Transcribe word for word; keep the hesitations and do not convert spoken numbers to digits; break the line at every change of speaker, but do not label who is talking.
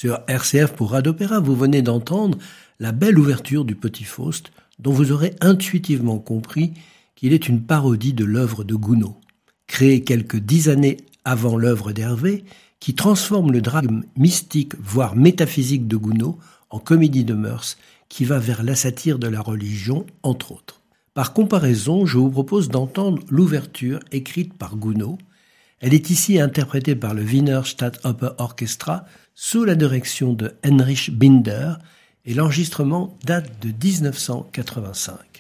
Sur R C F pour Radio Opéra, vous venez d'entendre la belle ouverture du Petit Faust, dont vous aurez intuitivement compris qu'il est une parodie de l'œuvre de Gounod, créée quelques dix années avant l'œuvre d'Hervé, qui transforme le drame mystique, voire métaphysique de Gounod en comédie de mœurs qui va vers la satire de la religion, entre autres. Par comparaison, je vous propose d'entendre l'ouverture écrite par Gounod. Elle est ici interprétée par le Wiener Staatsoper Orchestra sous la direction de Heinrich Binder et l'enregistrement date de dix-neuf cent quatre-vingt-cinq.